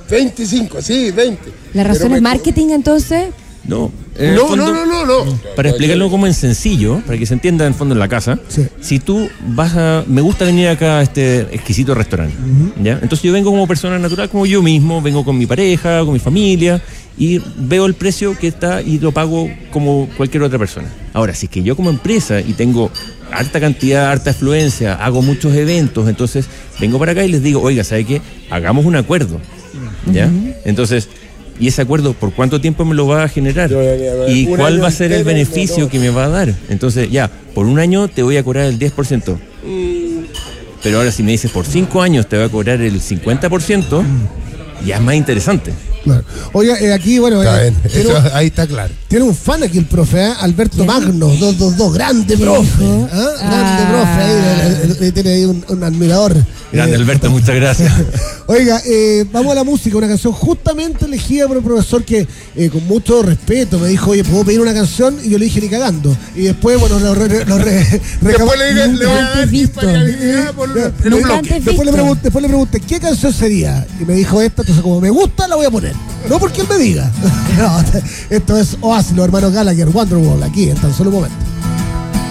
25, sí, 20. ¿La razón es marketing entonces? No. No. Para explicarlo como en sencillo, para que se entienda en el fondo en la casa, Sí. si tú me gusta venir acá a este exquisito restaurante, ¿ya? Entonces yo vengo como persona natural, como yo mismo, vengo con mi pareja, con mi familia, y veo el precio que está y lo pago como cualquier otra persona. Ahora, si es que yo como empresa y tengo harta cantidad, harta afluencia, hago muchos eventos, entonces vengo para acá y les digo, oiga, ¿sabe qué? Hagamos un acuerdo, ¿ya? Entonces, ¿y ese acuerdo por cuánto tiempo me lo va a generar? ¿Y cuál va a ser el beneficio que me va a dar? Entonces, ya, por un año te voy a cobrar el 10%. Pero ahora si me dices por 5 años te voy a cobrar el 50%, ya es más interesante. Claro. Oye, aquí, bueno, Está bien, ahí está claro. tiene un fan aquí el profe, Alberto Magno, 222, grande profe. Grande profe, ahí tiene ahí un admirador. Grande Alberto, muchas gracias. Oiga, vamos a la música, una canción justamente elegida por un profesor que con mucho respeto me dijo, oye, ¿puedo pedir una canción? Y yo le dije, ni cagando. Y después, bueno, Después le dije, le voy a dar disparidad en un bloque. Después le pregunté, ¿qué canción sería? Y me dijo esta, entonces como me gusta, la voy a poner. No porque él me diga. No, esto es Oasis, los hermanos Gallagher, Wonderwall, aquí en tan solo un momento.